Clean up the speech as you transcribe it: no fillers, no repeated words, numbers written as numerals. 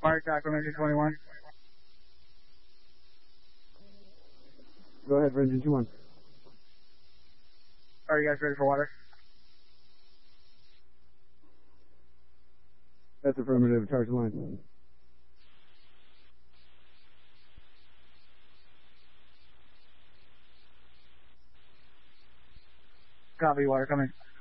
Fire attack on engine 21. Go ahead for engine 21. Are you guys ready for water? That's affirmative. Charge the line. Copy, water coming.